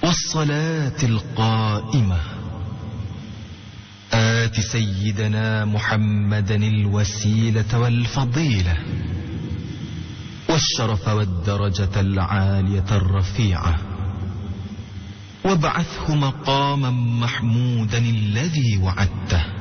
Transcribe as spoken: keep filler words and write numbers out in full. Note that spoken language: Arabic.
والصلاة القائمة آت سيدنا محمدا الوسيلة والفضيلة والشرف والدرجة العالية الرفيعة وابعثه مقاما محمودا الذي وعدته